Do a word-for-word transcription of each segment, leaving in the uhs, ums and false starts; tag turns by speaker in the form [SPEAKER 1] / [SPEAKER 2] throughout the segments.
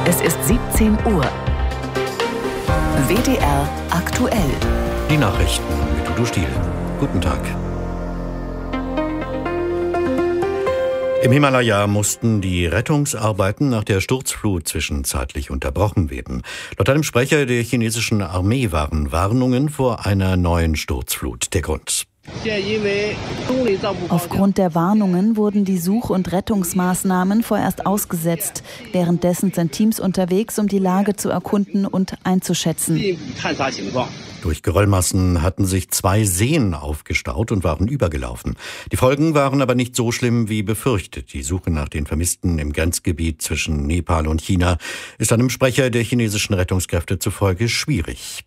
[SPEAKER 1] Es ist siebzehn Uhr. W D R aktuell.
[SPEAKER 2] Die Nachrichten mit Udo Stiel. Guten Tag. Im Himalaya mussten die Rettungsarbeiten nach der Sturzflut zwischenzeitlich unterbrochen werden. Laut einem Sprecher der chinesischen Armee waren Warnungen vor einer neuen Sturzflut der Grund.
[SPEAKER 3] Aufgrund der Warnungen wurden die Such- und Rettungsmaßnahmen vorerst ausgesetzt. Währenddessen sind Teams unterwegs, um die Lage zu erkunden und einzuschätzen.
[SPEAKER 2] Durch Geröllmassen hatten sich zwei Seen aufgestaut und waren übergelaufen. Die Folgen waren aber nicht so schlimm wie befürchtet. Die Suche nach den Vermissten im Grenzgebiet zwischen Nepal und China ist einem Sprecher der chinesischen Rettungskräfte zufolge schwierig.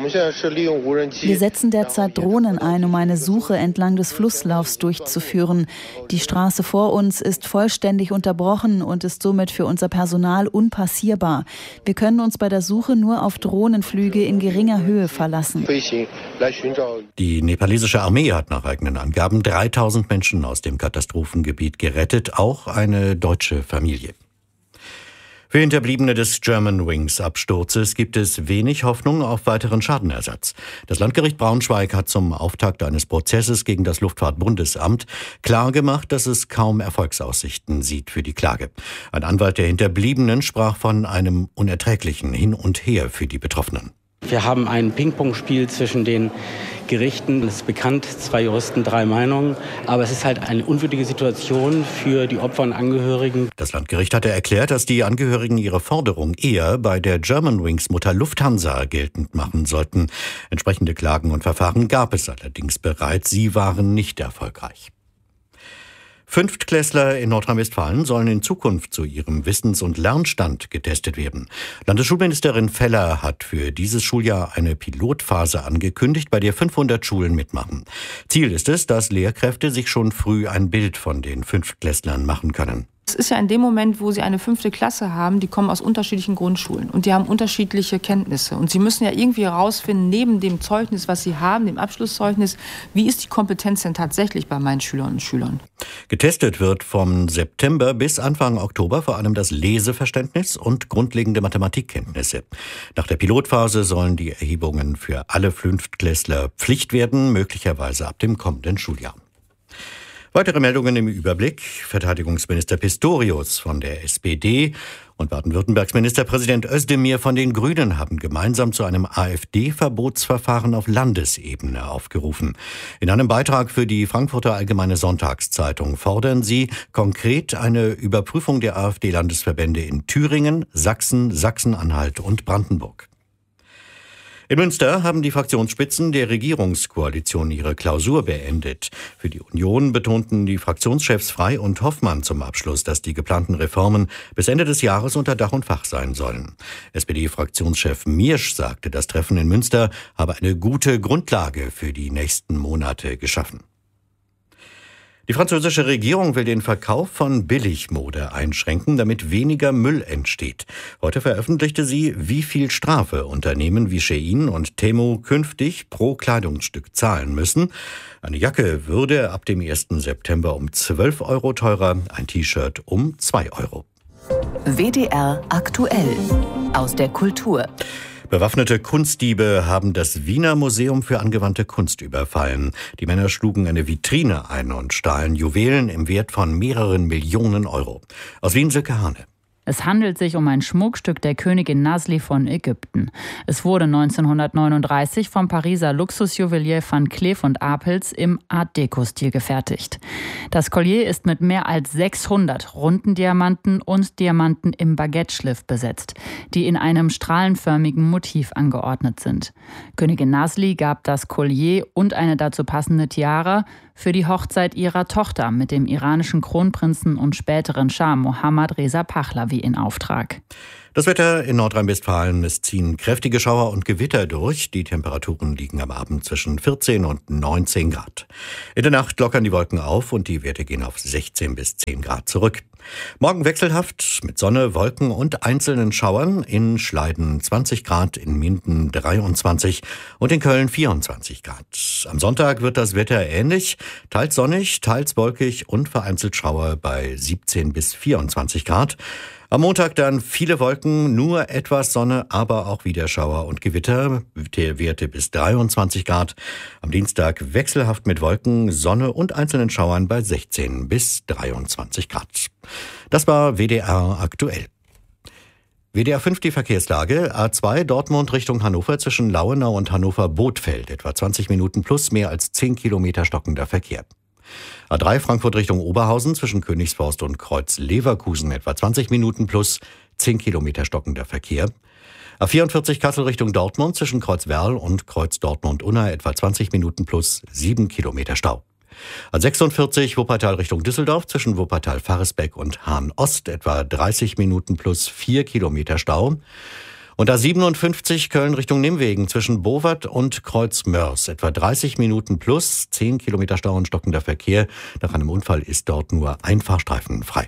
[SPEAKER 3] Wir setzen derzeit Drohnen ein, um eine Suche entlang des Flusslaufs durchzuführen. Die Straße vor uns ist vollständig unterbrochen und ist somit für unser Personal unpassierbar. Wir können uns bei der Suche nur auf Drohnenflüge in geringer Höhe verlassen.
[SPEAKER 2] Die nepalesische Armee hat nach eigenen Angaben dreitausend Menschen aus dem Katastrophengebiet gerettet, auch eine deutsche Familie. Für Hinterbliebene des Germanwings-Absturzes gibt es wenig Hoffnung auf weiteren Schadenersatz. Das Landgericht Braunschweig hat zum Auftakt eines Prozesses gegen das Luftfahrtbundesamt klargemacht, dass es kaum Erfolgsaussichten sieht für die Klage. Ein Anwalt der Hinterbliebenen sprach von einem unerträglichen Hin und Her für die Betroffenen.
[SPEAKER 4] Wir haben ein Ping-Pong-Spiel zwischen den Gerichten. Es ist bekannt, zwei Juristen, drei Meinungen. Aber es ist halt eine unwürdige Situation für die Opfer und Angehörigen.
[SPEAKER 2] Das Landgericht hatte erklärt, dass die Angehörigen ihre Forderung eher bei der Germanwings-Mutter Lufthansa geltend machen sollten. Entsprechende Klagen und Verfahren gab es allerdings bereits. Sie waren nicht erfolgreich. Fünftklässler in Nordrhein-Westfalen sollen in Zukunft zu ihrem Wissens- und Lernstand getestet werden. Landesschulministerin Feller hat für dieses Schuljahr eine Pilotphase angekündigt, bei der fünfhundert Schulen mitmachen. Ziel ist es, dass Lehrkräfte sich schon früh ein Bild von den Fünftklässlern machen können.
[SPEAKER 5] Es ist ja in dem Moment, wo sie eine fünfte Klasse haben, die kommen aus unterschiedlichen Grundschulen und die haben unterschiedliche Kenntnisse. Und sie müssen ja irgendwie herausfinden, neben dem Zeugnis, was sie haben, dem Abschlusszeugnis, wie ist die Kompetenz denn tatsächlich bei meinen Schülerinnen und Schülern?
[SPEAKER 2] Getestet wird vom September bis Anfang Oktober vor allem das Leseverständnis und grundlegende Mathematikkenntnisse. Nach der Pilotphase sollen die Erhebungen für alle Fünftklässler Pflicht werden, möglicherweise ab dem kommenden Schuljahr. Weitere Meldungen im Überblick. Verteidigungsminister Pistorius von der S P D und Baden-Württembergs Ministerpräsident Özdemir von den Grünen haben gemeinsam zu einem AfD-Verbotsverfahren auf Landesebene aufgerufen. In einem Beitrag für die Frankfurter Allgemeine Sonntagszeitung fordern sie konkret eine Überprüfung der AfD-Landesverbände in Thüringen, Sachsen, Sachsen-Anhalt und Brandenburg. In Münster haben die Fraktionsspitzen der Regierungskoalition ihre Klausur beendet. Für die Union betonten die Fraktionschefs Frey und Hoffmann zum Abschluss, dass die geplanten Reformen bis Ende des Jahres unter Dach und Fach sein sollen. S P D-Fraktionschef Miersch sagte, das Treffen in Münster habe eine gute Grundlage für die nächsten Monate geschaffen. Die französische Regierung will den Verkauf von Billigmode einschränken, damit weniger Müll entsteht. Heute veröffentlichte sie, wie viel Strafe Unternehmen wie Shein und Temu künftig pro Kleidungsstück zahlen müssen. Eine Jacke würde ab dem ersten September um zwölf Euro teurer, ein T-Shirt um zwei Euro.
[SPEAKER 1] W D R aktuell aus der Kultur.
[SPEAKER 2] Bewaffnete Kunstdiebe haben das Wiener Museum für angewandte Kunst überfallen. Die Männer schlugen eine Vitrine ein und stahlen Juwelen im Wert von mehreren Millionen Euro. Aus Wien Silke Hane.
[SPEAKER 6] Es handelt sich um ein Schmuckstück der Königin Nasli von Ägypten. Es wurde neunzehnhundertneununddreißig vom Pariser Luxusjuwelier Van Cleef und Arpels im Art-Deco-Stil gefertigt. Das Collier ist mit mehr als sechshundert runden Diamanten und Diamanten im Baguette-Schliff besetzt, die in einem strahlenförmigen Motiv angeordnet sind. Königin Nasli gab das Collier und eine dazu passende Tiara für die Hochzeit ihrer Tochter mit dem iranischen Kronprinzen und späteren Schah Mohammad Reza Pahlavi in Auftrag.
[SPEAKER 2] Das Wetter in Nordrhein-Westfalen, es ziehen kräftige Schauer und Gewitter durch. Die Temperaturen liegen am Abend zwischen vierzehn und neunzehn Grad. In der Nacht lockern die Wolken auf und die Werte gehen auf sechzehn bis zehn Grad zurück. Morgen wechselhaft mit Sonne, Wolken und einzelnen Schauern. In Schleiden zwanzig Grad, in Minden dreiundzwanzig und in Köln vierundzwanzig Grad. Am Sonntag wird das Wetter ähnlich, teils sonnig, teils wolkig und vereinzelt Schauer bei siebzehn bis vierundzwanzig Grad. Am Montag dann viele Wolken, nur etwas Sonne, aber auch wieder Schauer und Gewitter. Der Werte bis dreiundzwanzig Grad. Am Dienstag wechselhaft mit Wolken, Sonne und einzelnen Schauern bei sechzehn bis dreiundzwanzig Grad. Das war W D R aktuell. W D R fünf die Verkehrslage. A zwei Dortmund Richtung Hannover zwischen Lauenau und Hannover-Bothfeld. Etwa zwanzig Minuten plus mehr als zehn Kilometer stockender Verkehr. A drei Frankfurt Richtung Oberhausen zwischen Königsforst und Kreuz-Leverkusen etwa zwanzig Minuten plus zehn Kilometer stockender Verkehr. A vierundvierzig Kassel Richtung Dortmund zwischen Kreuzwerl und Kreuz-Dortmund-Unna etwa zwanzig Minuten plus sieben Kilometer Stau. A sechsundvierzig Wuppertal Richtung Düsseldorf zwischen Wuppertal-Faresbeck und Hahn-Ost etwa dreißig Minuten plus vier Kilometer Stau. Und A siebenundfünfzig Köln Richtung Nimwegen zwischen Bowat und Kreuz-Mörs etwa dreißig Minuten plus zehn Kilometer Stau und stockender Verkehr. Nach einem Unfall ist dort nur ein Fahrstreifen frei.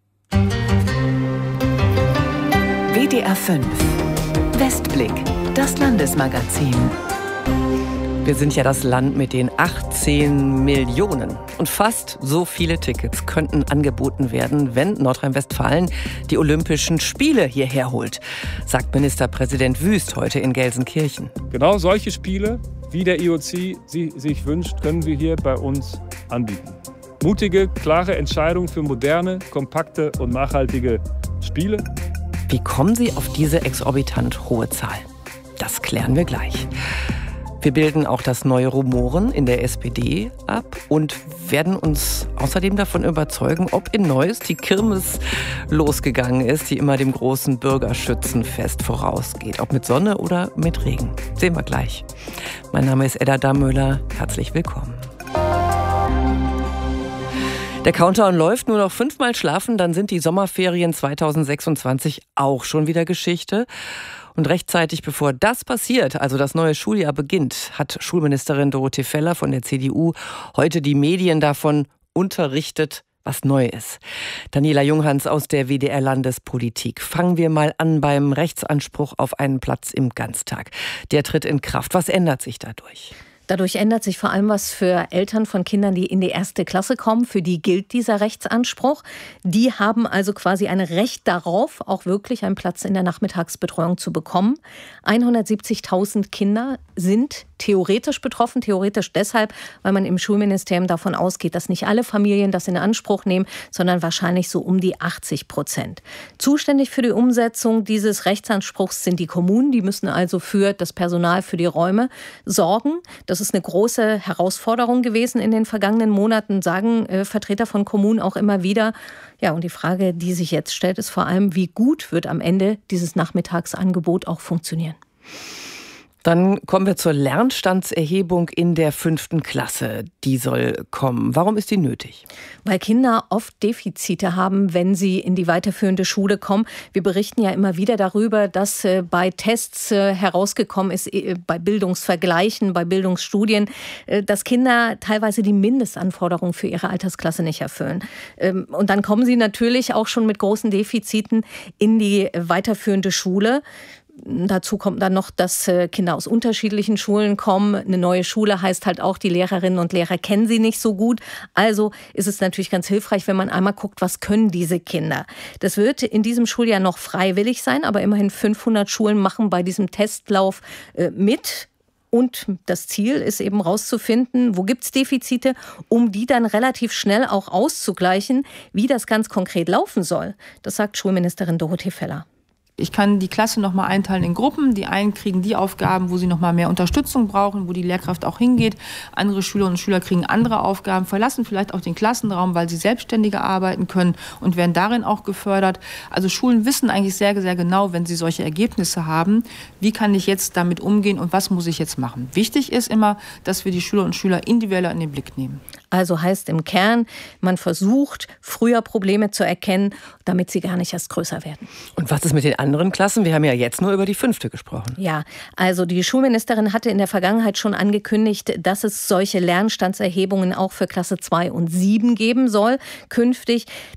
[SPEAKER 1] W D R fünf Westblick, das Landesmagazin.
[SPEAKER 7] Wir sind ja das Land mit den achtzehn Millionen. Und fast so viele Tickets könnten angeboten werden, wenn Nordrhein-Westfalen die Olympischen Spiele hierher holt, sagt Ministerpräsident Wüst heute in Gelsenkirchen.
[SPEAKER 8] Genau solche Spiele, wie der I O C sie sich wünscht, können wir hier bei uns anbieten. Mutige, klare Entscheidungen für moderne, kompakte und nachhaltige Spiele.
[SPEAKER 7] Wie kommen Sie auf diese exorbitant hohe Zahl? Das klären wir gleich. Wir bilden auch das neue Rumoren in der S P D ab und werden uns außerdem davon überzeugen, ob in Neuss die Kirmes losgegangen ist, die immer dem großen Bürgerschützenfest vorausgeht. Ob mit Sonne oder mit Regen. Sehen wir gleich. Mein Name ist Edda Dammöller. Herzlich willkommen. Der Countdown läuft, nur noch fünfmal schlafen, dann sind die Sommerferien zweitausendsechsundzwanzig auch schon wieder Geschichte. Und rechtzeitig bevor das passiert, also das neue Schuljahr beginnt, hat Schulministerin Dorothee Feller von der C D U heute die Medien davon unterrichtet, was neu ist. Daniela Junghans aus der W D R Landespolitik. Fangen wir mal an beim Rechtsanspruch auf einen Platz im Ganztag. Der tritt in Kraft. Was ändert sich dadurch?
[SPEAKER 9] Dadurch ändert sich vor allem was für Eltern von Kindern, die in die erste Klasse kommen. Für die gilt dieser Rechtsanspruch. Die haben also quasi ein Recht darauf, auch wirklich einen Platz in der Nachmittagsbetreuung zu bekommen. hundertsiebzigtausend Kinder sind theoretisch betroffen. Theoretisch deshalb, weil man im Schulministerium davon ausgeht, dass nicht alle Familien das in Anspruch nehmen, sondern wahrscheinlich so um die achtzig Prozent. Zuständig für die Umsetzung dieses Rechtsanspruchs sind die Kommunen. Die müssen also für das Personal, für die Räume sorgen. Das ist eine große Herausforderung gewesen in den vergangenen Monaten, sagen äh, Vertreter von Kommunen auch immer wieder. Ja, und die Frage, die sich jetzt stellt, ist vor allem, wie gut wird am Ende dieses Nachmittagsangebot auch funktionieren?
[SPEAKER 7] Dann kommen wir zur Lernstandserhebung in der fünften Klasse. Die soll kommen. Warum ist die nötig?
[SPEAKER 9] Weil Kinder oft Defizite haben, wenn sie in die weiterführende Schule kommen. Wir berichten ja immer wieder darüber, dass äh, bei Tests äh, herausgekommen ist, äh, bei Bildungsvergleichen, bei Bildungsstudien, äh, dass Kinder teilweise die Mindestanforderungen für ihre Altersklasse nicht erfüllen. Ähm, und dann kommen sie natürlich auch schon mit großen Defiziten in die weiterführende Schule. Dazu kommt dann noch, dass Kinder aus unterschiedlichen Schulen kommen. Eine neue Schule heißt halt auch, die Lehrerinnen und Lehrer kennen sie nicht so gut. Also ist es natürlich ganz hilfreich, wenn man einmal guckt, was können diese Kinder. Das wird in diesem Schuljahr noch freiwillig sein, aber immerhin fünfhundert Schulen machen bei diesem Testlauf äh, mit. Und das Ziel ist eben rauszufinden, wo gibt es Defizite, um die dann relativ schnell auch auszugleichen, wie das ganz konkret laufen soll. Das sagt Schulministerin Dorothee Feller.
[SPEAKER 5] Ich kann die Klasse noch mal einteilen in Gruppen. Die einen kriegen die Aufgaben, wo sie noch mal mehr Unterstützung brauchen, wo die Lehrkraft auch hingeht. Andere Schülerinnen und Schüler kriegen andere Aufgaben, verlassen vielleicht auch den Klassenraum, weil sie selbstständiger arbeiten können und werden darin auch gefördert. Also Schulen wissen eigentlich sehr, sehr genau, wenn sie solche Ergebnisse haben, wie kann ich jetzt damit umgehen und was muss ich jetzt machen. Wichtig ist immer, dass wir die Schülerinnen und Schüler individueller in den Blick nehmen.
[SPEAKER 9] Also heißt im Kern, man versucht, früher Probleme zu erkennen, damit sie gar nicht erst größer werden.
[SPEAKER 7] Und was ist mit den anderen Klassen? Wir haben ja jetzt nur über die fünfte gesprochen.
[SPEAKER 9] Ja, also die Schulministerin hatte in der Vergangenheit schon angekündigt, dass es solche Lernstandserhebungen auch für Klasse zwei und sieben geben soll künftig.